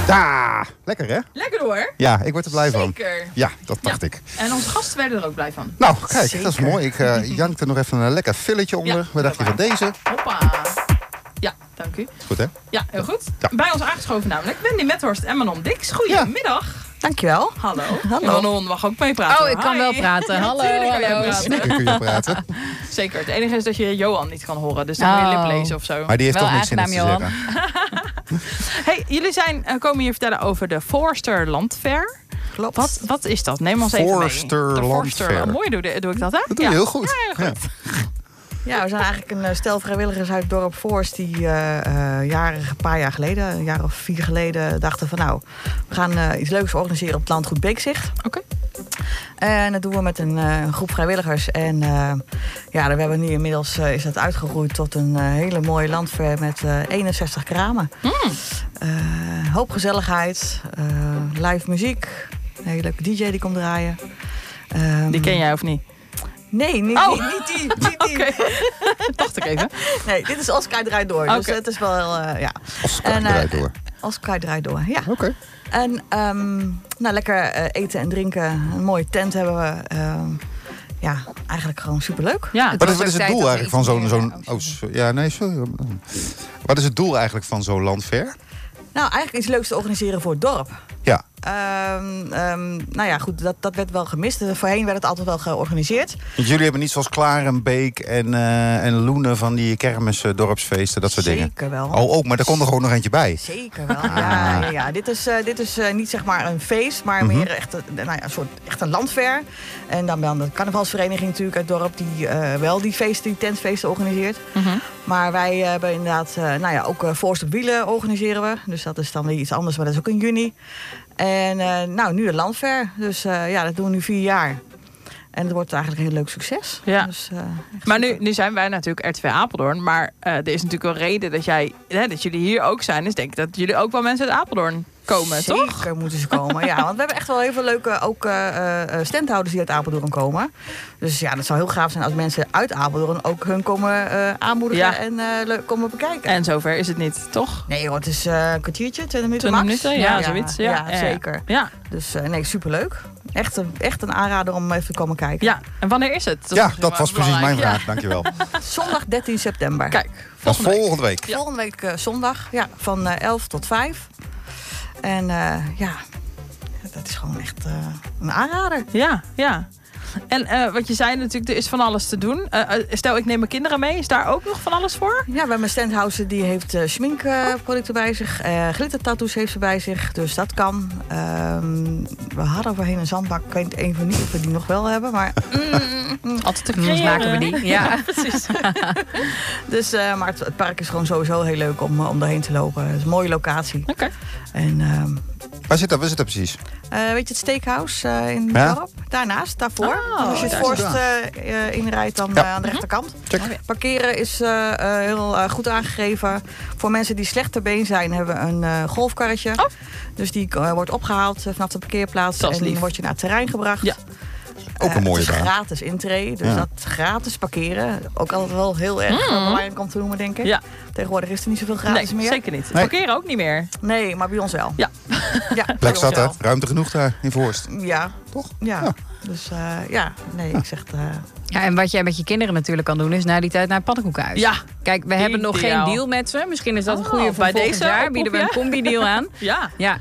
Ja, lekker hè? Lekker hoor. Ja, ik word er blij van. Zeker. Ja, dat dacht ik. En onze gasten werden er ook blij van. Nou, kijk, Zeker. dat is mooi. Ik jank er nog even een lekker filletje onder. Ja, Wat dacht je van deze? Hoppa. Ja, dank u. Goed hè? Ja, heel goed. Ja. Bij ons aangeschoven namelijk Wendy Methorst en Manon Dix. Goedemiddag. Dankjewel. Hallo. Hallo. Manon mag ook meepraten. Oh, ik kan Hi. wel praten. Ja, Hallo, tuurlijk kan je hallo. praten. Zeker kun je praten. Zeker. Het enige is dat je Johan niet kan horen. Dus dan moet je Oh. lip lezen of zo. Maar die heeft Wel toch niks in het te aangenaam, zeggen. Hey, jullie komen hier vertellen over de Forster Landfair. Klopt. Wat is dat? Neem ons even mee. Forster De Landfair. Mooi doe ik dat, hè? Dat doe je heel goed. Ja, heel goed. Ja, we zijn eigenlijk een stel vrijwilligers uit het dorp Voorst die een paar jaar geleden, een jaar of 4 geleden, dachten van nou, we gaan iets leuks organiseren op het landgoed Beekzicht. Oké. En dat doen we met een groep vrijwilligers. En ja, we hebben nu inmiddels is dat uitgegroeid tot een hele mooie landfair met 61 kramen. Hoop gezelligheid, live muziek, een hele leuke DJ die komt draaien. Die ken jij of niet? Nee, niet die. Oké. Dacht ik even. Nee, dit is Oscar draait door. Dus Oké. het is wel, ja. Oscar draait door. Oscar draait door, ja. Oké. En nou, lekker eten en drinken. Een mooie tent hebben we. Ja, eigenlijk gewoon superleuk. Ja. Wat is het doel eigenlijk van zo'n... Ja, nee, sorry. Wat is het doel eigenlijk van zo'n landfair? Nou, eigenlijk iets leuks te organiseren voor het dorp. Ja. Nou ja, goed, dat werd wel gemist. Voorheen werd het altijd wel georganiseerd. Want jullie hebben niet zoals Klarenbeek en Loenen van die kermis, dorpsfeesten, dat soort dingen. Zeker wel. Oh, ook, maar daar komt er gewoon nog eentje bij. Zeker wel. Ja. Dit is niet zeg maar een feest, maar meer echt een soort echt een landfair. En dan de carnavalsvereniging natuurlijk uit het dorp die wel die tentfeesten organiseert. Maar wij hebben inderdaad ook Forst op Wielen organiseren we. Dus dat is dan weer iets anders, maar dat is ook in juni. En nu de landfair. Dus dat doen we nu 4 jaar. En het wordt eigenlijk een heel leuk succes. Ja. Dus, Maar nu zijn wij natuurlijk RTV Apeldoorn. Maar er is natuurlijk wel reden dat jullie hier ook zijn. Dus denk ik dat jullie ook wel mensen uit Apeldoorn komen, toch? Zeker moeten ze komen. Ja, want we hebben echt wel heel veel leuke standhouders die uit Apeldoorn komen. Dus ja, dat zou heel gaaf zijn als mensen uit Apeldoorn ook hun komen aanmoedigen en komen bekijken. En zover is het niet, toch? Nee hoor, het is een kwartiertje, 20 minuten 20 max. minuten, ja, zoiets. Ja, zeker. Ja. Dus nee, superleuk. Echt een aanrader om even te komen kijken. Ja, en wanneer is het? Dat was precies mijn belangrijk. vraag, dankjewel. Zondag 13 september. Kijk, Dat is volgende week. Volgende week zondag, van 11 tot 5. En dat is gewoon echt een aanrader. Ja. En wat je zei natuurlijk, er is van alles te doen. Stel, ik neem mijn kinderen mee. Is daar ook nog van alles voor? Ja, we hebben een standhouder die heeft schminkproducten bij zich. Glittertattoos heeft ze bij zich, dus dat kan. We hadden voorheen een zandbak. Ik weet even niet of we die nog wel hebben, maar... Altijd te Dus creëren. maken we die. Ja, precies. Dus, maar het park is gewoon sowieso heel leuk om daarheen te lopen. Het is een mooie locatie. Oké. En, Waar zit dat precies? weet je het steakhouse in het dorp? Daarnaast, daarvoor. Dus als je het Forst inrijdt, dan aan de rechterkant. Check. Parkeren is heel goed aangegeven. Voor mensen die slecht ter been zijn, hebben we een golfkarretje. Oh. Dus die wordt opgehaald vanaf de parkeerplaats. Dat is En lief. die wordt je naar het terrein gebracht. Ja. Ook een mooie Het is baan. gratis intree, dus Ja. dat gratis parkeren. Ook altijd wel heel erg belangrijk om te noemen, denk ik. Ja. Tegenwoordig is er niet zoveel gratis Nee, meer. zeker niet. Nee. Parkeren ook niet meer. Nee, maar bij ons wel. Ja. Ja, bij Plek ons zat, hè? wel. Ruimte genoeg daar in Voorst. Ja. Toch? Ja. Ja. Dus nee, ik zeg... Ja, en wat jij met je kinderen natuurlijk kan doen, is na die tijd naar het pannenkoekhuis. Ja. Kijk, we hebben nog geen Ideaal. deal met ze. Misschien is dat een Oh, goede voor bij volgend deze jaar. oproep, Bieden we een ja? combi-deal aan. Ja. Ja,